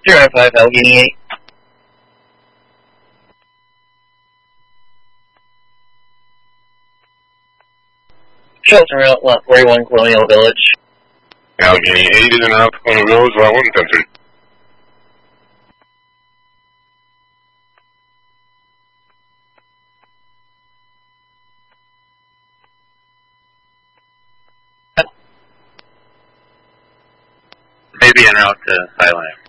05 Allegheny 8. Shelter out lot 41 Colonial Village. Allegheny 8 is in route to Colonial Village, lot 110-3. Maybe en route to Highline.